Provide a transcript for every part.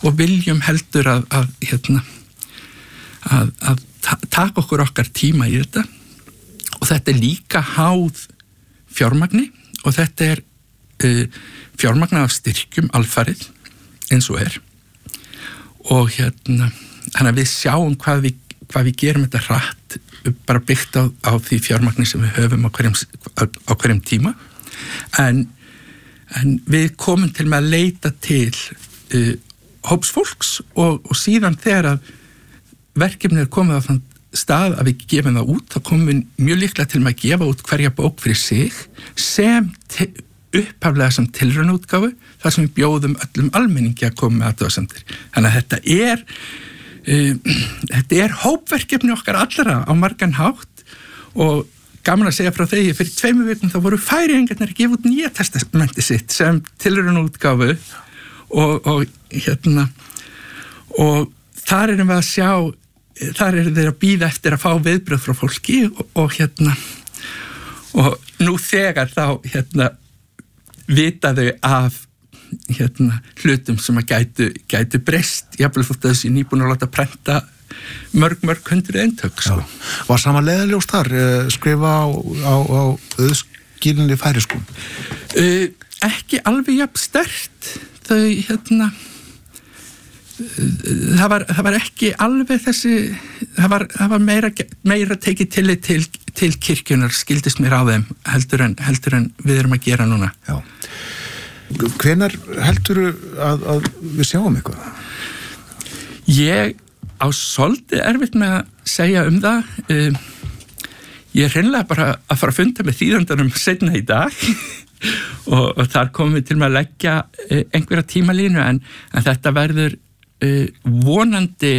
og viljum heldur að taka okkar tíma í þetta og þetta líka háð fjármagni og þetta fjármagna af styrkjum alfarið eins og og þannig að við sjáum hvað við gerum þetta hratt bara byggt á því fjármagni sem við höfum á hverjum tíma en við komum til með að leita til hóps fólks og síðan þegar að verkefnið komið á þann stað að við gefum það út, þá komum við mjög líklega til með að gefa út hverja bók fyrir sig sem upphaflega sem tilraunaútgáfu, þar sem við bjóðum öllum almenningi að koma með athugasemdir. Þannig að þetta hópverkefni okkar allra á margan hátt og gaman að segja frá þegar fyrir 2 vikum þá voru Færeyingarnir að gefa út Nýja testamenti sitt sem tilraunaútgáfu og þar erum við að sjá þar þeir að bíða eftir að fá viðbrögð frá fólki og nú þegar þá vita þau af hlutum sem að gætu breyst jafnvel þótt að þessi nýbúin að láta prenta mörg 100 eintök sko. Var sama leiðarljós þar skrifa á auðskýrinni færiskum? Ekki alveg jafn sterkt þau það var ekki alveg þessi það var meira tekið tillit til kirkjunar skildist mér á þeim heldur en við erum að gera núna. Já. Hvenær heldurðu að við sjáum eitthvað? Ég á svolítið erfitt með að segja það. Ég hreinlega bara að fara að funda með þýðandanum seinna í dag og þar komum við til með að leggja einhverja tímalínu en þetta verður vonandi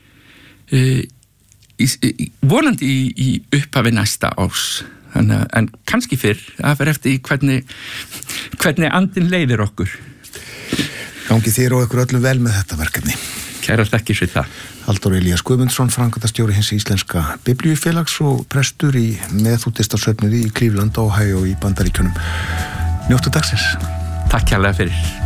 í upphafi næsta árs en kannski fyrr það fer eftir hvernig andinn leiðir okkur. Gangi þér og ykkur öllum vel með þetta verkefni. Kærar þakkir fyrir það. Halldór Elías Guðmundsson, framkvæmdastjóri hins íslenska Biblíufélags og prestur í Methodistasöfnuði í Cleveland, Ohio í Bandaríkjunum. Njóttu dagsins. Takk kærlega fyrir.